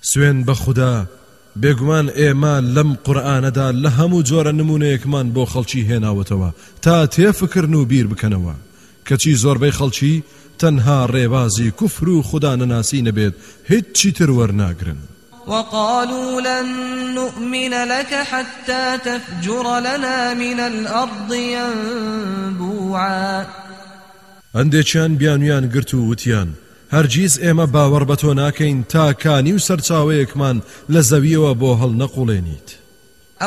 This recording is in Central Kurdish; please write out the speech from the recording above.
سوێن بە خوددا بێگومان ئێمە لەم قورئانەدا لە هەموو جۆرە نمونەیەکمان بۆ خەڵکی هێناوەتەوە تا تێفکردن و بیر بکەنەوە کەچی زۆربەی خەڵکی تەنها ڕێبازی کوفر و خوددا نەناسی نەبێت هیچی تر وەرناگرن. وقالوا لن نؤمن لك حتى تفجر لنا من الأرض ينبوعا ئەندێکیان بیانویان گرت و وتیان هەرگیز ئێمە باوەڕ بە تۆ ناکەین تا کانی و سەرچاوەیەکمان لە زەویەوە بۆ هەڵ نەقوڵێنیت.